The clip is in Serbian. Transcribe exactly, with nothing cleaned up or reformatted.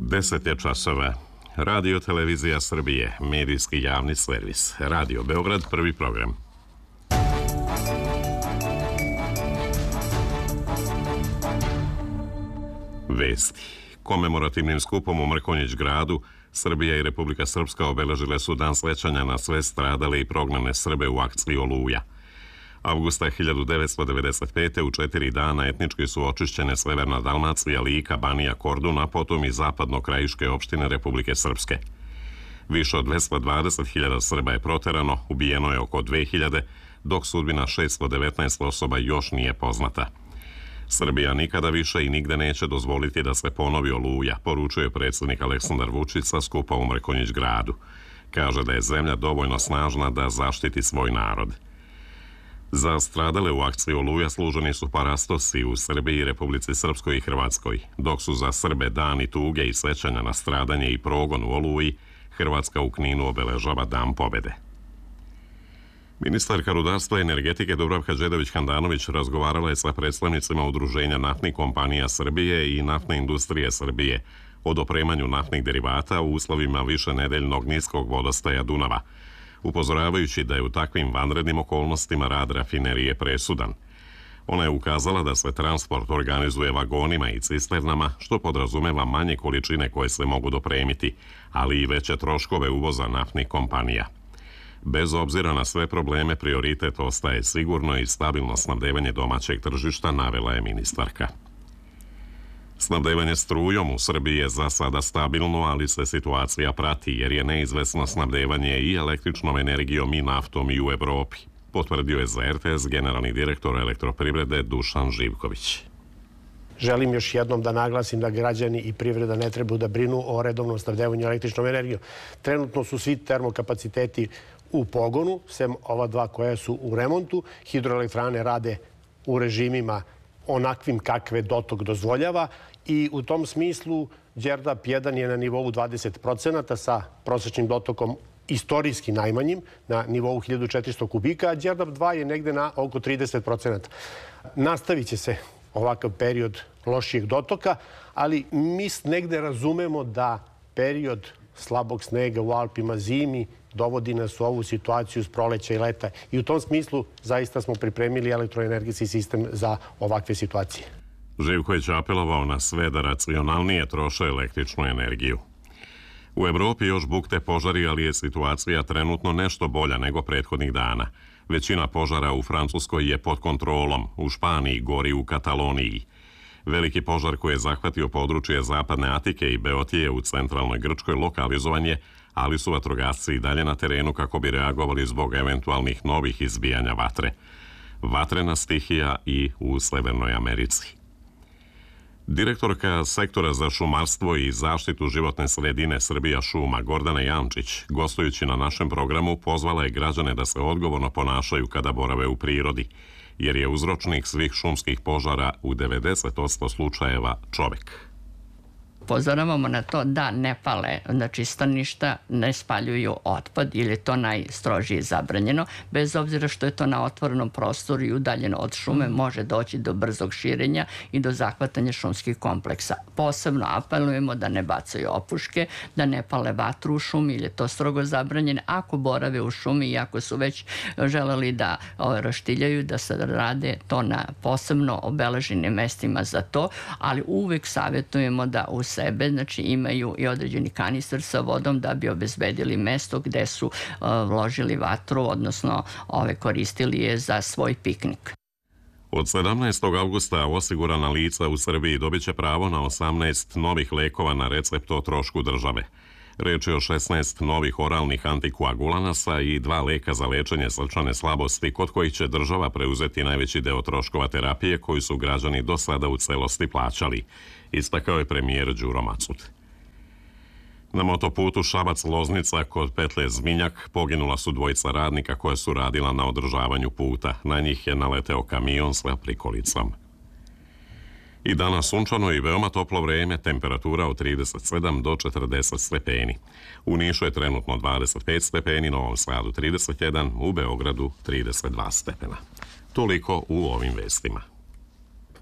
deset je časova. Radio Televizija Srbije, medijski javni servis. Radio Beograd, prvi program. Vesti. Komemorativnim skupom u Mrkonjić gradu Srbija i Republika Srpska obeležile su dan sećanja na sve stradale i prognane Srbe u akciji Oluja. Avgusta hiljadu devetsto devedeset pete. u četiri dana etnički su očišćene Severna Dalmacija, Lika, Banija, Kordun, a potom i zapadno-krajiške opštine Republike Srpske. Više od dvesta dvadeset hiljada Srba je proterano, ubijeno je oko dve hiljade, dok sudbina šeststo devetnaest osoba još nije poznata. Srbija nikada više i nigde neće dozvoliti da se ponovi Oluja, poručuje predsjednik Aleksandar Vučić sa skupa u Mrkonjić gradu. Kaže da je zemlja dovoljno snažna da zaštiti svoj narod. Za stradale u akciji Oluja služeni su parastosi u Srbiji, Republici Srpskoj i Hrvatskoj, dok su za Srbe dani tuge i sećanja na stradanje i progon u Oluji, Hrvatska u Kninu obeležava Dan pobede. Ministarka rudarstva i energetike Dubravka Đedović-Handanović razgovarala je sa predstavnicima Udruženja naftnih kompanija Srbije i naftne industrije Srbije o dopremanju naftnih derivata u uslovima višenedeljnog niskog vodostaja Dunava, upozoravajući da je u takvim vanrednim okolnostima rad rafinerije presudan. Ona je ukazala da se transport organizuje vagonima i cisternama, što podrazumeva manje količine koje se mogu dopremiti, ali i veće troškove uvoza naftnih kompanija. Bez obzira na sve probleme, prioritet ostaje sigurno i stabilno snabdevanje domaćeg tržišta, navela je ministarka. Snabdevanje strujom u Srbiji je za sada stabilno, ali se situacija prati jer je neizvesno snabdevanje i električnom energijom i naftom i u Evropi, potvrdio je za R T S generalni direktor elektroprivrede Dušan Živković. Želim još jednom da naglasim da građani i privreda ne trebaju da brinu o redovnom snabdevanju električnom energijom. Trenutno su svi termokapaciteti u pogonu, sem ova dva koja su u remontu. Hidroelektrane rade u režimima onakvim kakve dotok dozvoljava i u tom smislu Đerdap jedan je na nivou dvadeset procenata sa prosečnim dotokom istorijski najmanjim, na nivou hiljadu četiristo kubika, a Đerdap dva je negde na oko trideset procenata. Nastavit će se ovakav period lošijeg dotoka, ali mi negde razumemo da period slabog snega u Alpima zimi dovodi nas u ovu situaciju s proleća i leta. I u tom smislu zaista smo pripremili elektroenergetski sistem za ovakve situacije. Živković je apelovao na sve da racionalnije troše električnu energiju. U Evropi još bukte požari, ali je situacija trenutno nešto bolja nego prethodnih dana. Većina požara u Francuskoj je pod kontrolom, u Španiji gori u Kataloniji. Veliki požar koji je zahvatio područje zapadne Atike i Beotije u centralnoj Grčkoj lokalizovan je, ali su vatrogasci i dalje na terenu kako bi reagovali zbog eventualnih novih izbijanja vatre. Vatrena stihija i u Severnoj Americi. Direktorka sektora za šumarstvo i zaštitu životne sredine Srbija šuma Gordana Jančić, gostujući na našem programu, pozvala je građane da se odgovorno ponašaju kada borave u prirodi, jer je uzročnik svih šumskih požara u devedeset posto slučajeva čovek. Upozoravamo na to da ne pale, znači staništa, ne spaljuju otpad ili je to najstrožije zabranjeno. Bez obzira što je to na otvorenom prostoru i udaljeno od šume, može doći do brzog širenja i do zahvatanja šumskih kompleksa. Posebno apelujemo da ne bacaju opuške, da ne pale vatru u šumi ili je to strogo zabranjeno. Ako borave u šumi i ako su već želeli da roštiljaju, da se rade to na posebno obeleženim mestima za to, ali uvek savjetujemo da u sebe, znači imaju i određeni kanister sa vodom da bi obezbedili mesto gde su uh, vložili vatru, odnosno ove koristili je za svoj piknik. Od sedamnaestog avgusta osigurana lica u Srbiji dobit će pravo na osamnaest novih lekova na recept o trošku države. Reč je o šesnaest novih oralnih antikoagulanasa i dva leka za lečenje srčane slabosti, kod kojih će država preuzeti najveći deo troškova terapije koju su građani do sada u celosti plaćali, istakao je premijer Đuro Macut. Na motoputu Šabac-Loznica kod petlje Zminjak poginula su dvojica radnika koja su radila na održavanju puta. Na njih je naleteo kamion sa prikolicom. I danas sunčano i veoma toplo vreme, temperatura od trideset sedam do četrdeset stepeni. U Nišu je trenutno dvadeset pet stepeni, Novom Sadu trideset jedan, u Beogradu trideset dva stepena. Toliko u ovim vestima.